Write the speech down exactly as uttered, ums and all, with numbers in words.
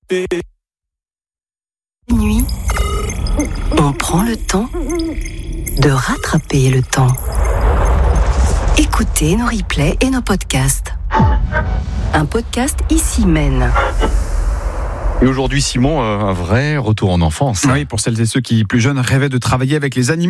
Nuit, on prend le temps de rattraper le temps. Écoutez nos replays et nos podcasts. Un podcast ici mène. Et aujourd'hui, Simon, un vrai retour en enfance. Oui, pour celles et ceux qui, plus jeunes, rêvaient de travailler avec les animaux.